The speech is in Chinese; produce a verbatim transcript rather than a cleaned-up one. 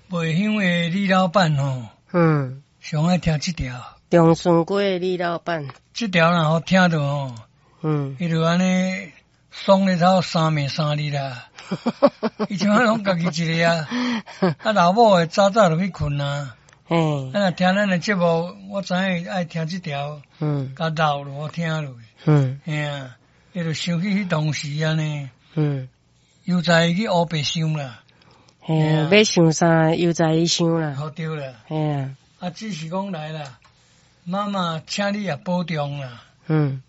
卖香的李老板吼， 嗯， 上爱听这条。 中顺街的李老板， 这条然后听到吼， 嗯， 伊就安尼爽咧头三暝三日啦。伊即摆拢家己一个啊，啊老母会早早就去困啊。 嘿， 啊若听咱的节目，我知影爱听这条， 嗯， 甲闹落听落。 嗯， 嘿啊，伊就想起迄当时安尼， 嗯， 又在去乌白想啦。 嘿，要想啥又在伊想啦。 好对啦。 嘿啊， 啊，只是讲来啦，妈妈，请你也保重啦。 嗯，